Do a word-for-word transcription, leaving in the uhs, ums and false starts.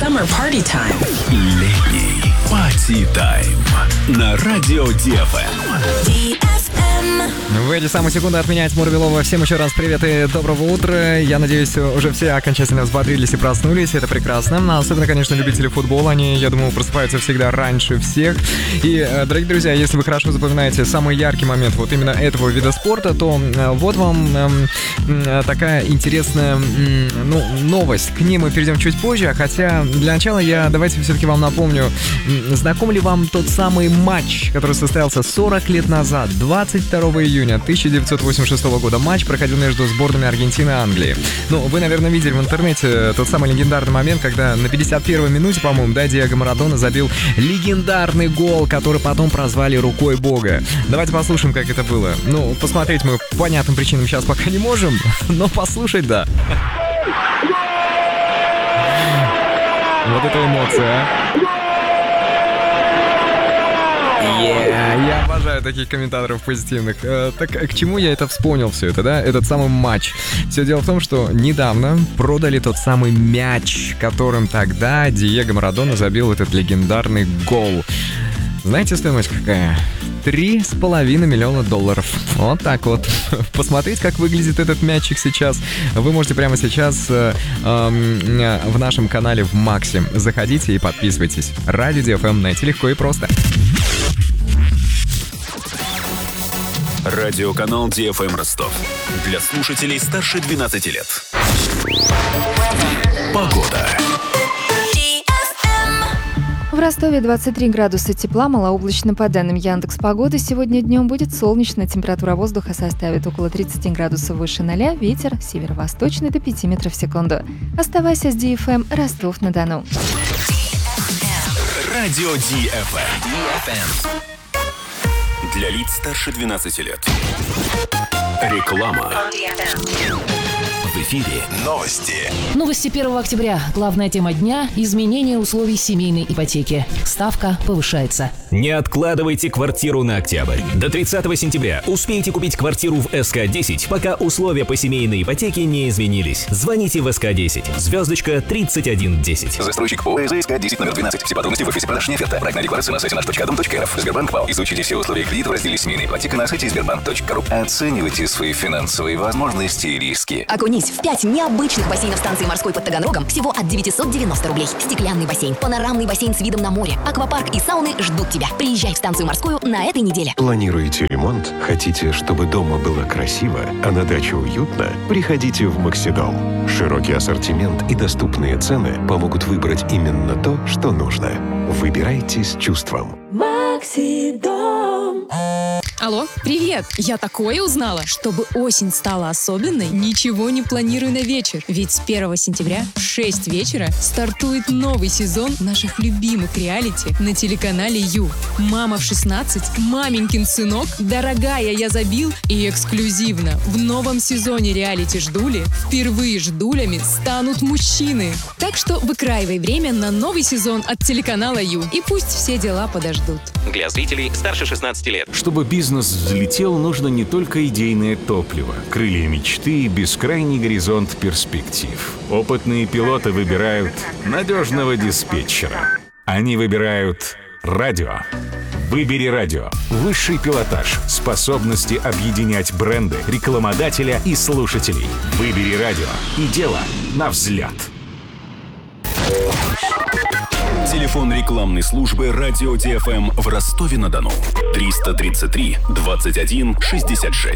Summer Party Time. Летний пати-тайм на радио ди эф эм. ди эф эм. В эти самые секунды от меня, Тимур Белова. Всем еще раз привет и доброго утра. Я надеюсь, уже все окончательно взбодрились и проснулись. Это прекрасно. Особенно, конечно, любители футбола. Они, я думаю, просыпаются всегда раньше всех. И, дорогие друзья, если вы хорошо запоминаете самый яркий момент вот именно этого вида спорта, то вот вам э, такая интересная э, ну, новость. К ней мы перейдем чуть позже. Хотя для начала я давайте все-таки вам напомню, знаком ли вам тот самый матч, который состоялся сорок лет назад, двадцать второго июня тысяча девятьсот восемьдесят шестого года. Матч проходил между сборными Аргентины и Англии. Ну, вы, наверное, видели в интернете тот самый легендарный момент, когда на пятьдесят первой минуте, по-моему, да, Диего Марадона забил легендарный гол, который потом прозвали «Рукой Бога». Давайте послушаем, как это было. Ну, посмотреть мы по понятным причинам сейчас пока не можем, но послушать, да. Вот это эмоция, а. Yeah, я обожаю таких комментаторов позитивных. Э, так к чему я это вспомнил все это, да? Этот самый матч. Все дело в том, что недавно продали тот самый мяч, которым тогда Диего Марадона забил этот легендарный гол. Знаете, стоимость какая? Три с половиной миллиона долларов. Вот так вот. Посмотреть, как выглядит этот мячик сейчас, вы можете прямо сейчас э, э, в нашем канале в Максе. Заходите и подписывайтесь. Радио ди эф эм найти легко и просто. Радиоканал ди эф эм Ростов. Для слушателей старше двенадцати лет. Погода. В Ростове двадцать три градуса тепла, малооблачно. По данным Яндекс.Погоды, сегодня днем будет солнечно, температура воздуха составит около тридцать градусов выше ноля, ветер северо-восточный до пяти метров в секунду. Оставайся с ди эф эм Ростов-на-Дону. Радио ди эф эм. Для лиц старше двенадцати лет. Реклама. В эфире новости. Новости первого октября. Главная тема дня – изменение условий семейной ипотеки. Ставка повышается. Не откладывайте квартиру на октябрь. До тридцатого сентября успейте купить квартиру в эс ка десять, пока условия по семейной ипотеке не изменились. Звоните в эс ка десять. Звездочка тридцать один десять. Застройщик ПО эс ка десять номер двенадцать. Все подробности в офисе продаж не оферта. Проектная декларация на сайте наш точка дом точка эр эф. Сбербанк ПАО. Изучите все условия кредита в разделе «Семейная ипотека» на сайте сбербанк точка ру. Оценивайте свои финансовые возможности и риски. Окунись в пять необычных бассейнов станции морской под Таганрогом всего от девятьсот девяносто рублей. Стеклянный бассейн, панорамный бассейн с видом на море, аквапарк и сауны ждут тебя. Приезжай в станцию морскую на этой неделе. Планируете ремонт? Хотите, чтобы дома было красиво, а на даче уютно? Приходите в Максидом. Широкий ассортимент и доступные цены помогут выбрать именно то, что нужно. Выбирайте с чувством. Максидом. Алло, привет! Я такое узнала. Чтобы осень стала особенной, ничего не планирую на вечер. Ведь с первого сентября в шесть вечера стартует новый сезон наших любимых реалити на телеканале Ю. «Мама в шестнадцать», «Маменькин сынок», «Дорогая, я забил» и эксклюзивно в новом сезоне реалити «Ждули» впервые ждулями станут мужчины. Так что выкраивай время на новый сезон от телеканала Ю. И пусть все дела подождут. Для зрителей старше шестнадцати лет. Чтобы бизнес взлетел, нужно не только идейное топливо, крылья мечты и бескрайний горизонт перспектив. Опытные пилоты выбирают надежного диспетчера. Они выбирают радио. Выбери радио. Высший пилотаж, способности объединять бренды, рекламодателя и слушателей. Выбери радио. И дело на взлет. Телефон рекламной службы радио ди эф эм в Ростове-на-Дону. триста тридцать три двадцать один шестьдесят шесть.